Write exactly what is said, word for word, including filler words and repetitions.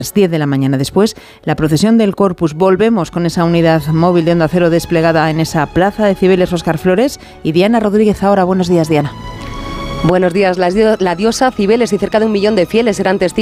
las diez de la mañana. Después, la procesión del Corpus. Volvemos con esa unidad móvil de Onda Cero desplegada en esa plaza de Cibeles Óscar Flores. Y Diana Rodríguez ahora. Buenos días, Diana. Buenos días. La diosa Cibeles y cerca de un millón de fieles eran testigos